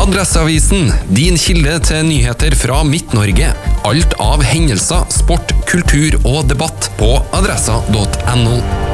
Adresseavisen, din kilde til nyheter fra Midt-Norge. Alt av hendelser, sport, kultur og debatt på adressa.no.